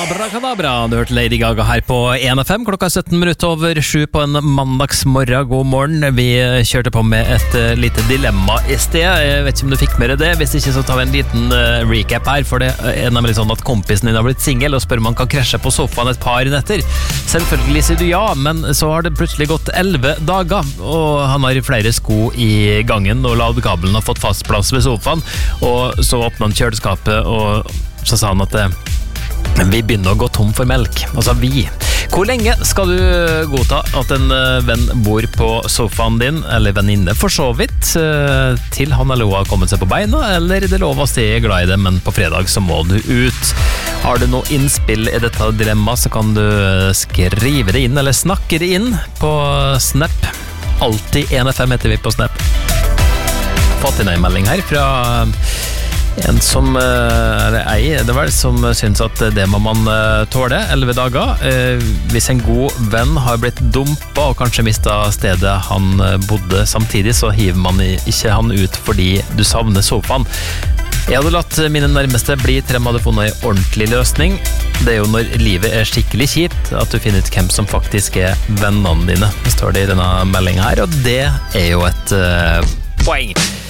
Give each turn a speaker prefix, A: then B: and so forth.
A: Abrakadabra, du hørte Lady Gaga her på 1FM, klokka 17:17 på en mandagsmorgen. God morgen, vi kjørte på med et lite dilemma I sted. Jeg vet ikke om du fikk med det, hvis ikke så tar vi en liten recap her, for det nemlig sånn at kompisen din har blitt single og spør om han kan krasje på sofaen et par netter. Selvfølgelig sier du ja, men så har det plutselig gått 11 dager, og han har flere sko I gangen, og ladekabelen har fått fast plass ved sofaen, og så åpnet han kjøleskapet, og så sa han at vi begynner å gå tom for melk. Altså vi. Hvor lenge skal du godta at en venn bor på sofaen din, eller venninne for så vidt, til han eller hun har kommet seg på beina, eller det lov å si glad I det, men på fredag så må du ut. Har du noe innspill I dette dilemma, så kan du skrive det inn, eller snakke det inn på Snap. Alltid 1FM heter vi på Snap. Fått inn en melding her fra en som, det var som synes at det må man tåle 11 dager. Hvis en god venn har blitt dumpet og kanskje mistet stedet han bodde samtidig, så hiver man ikke han ut fordi du savner sofaen. Jeg hadde latt mine nærmeste bli til de hadde funnet en ordentlig løsning. Det jo når livet skikkelig kjipt at du finner ut hvem som faktisk vennene dine. Det står det I denne meldingen her, og det jo et poeng.